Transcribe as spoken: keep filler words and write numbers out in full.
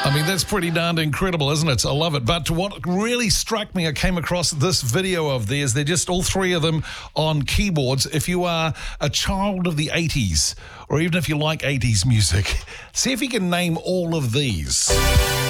I mean, that's pretty darn incredible, isn't it? I love it. But what really struck me, I came across this video of theirs. They're just all three of them on keyboards. If you are a child of the eighties, or even if you like eighties music, see if you can name all of these.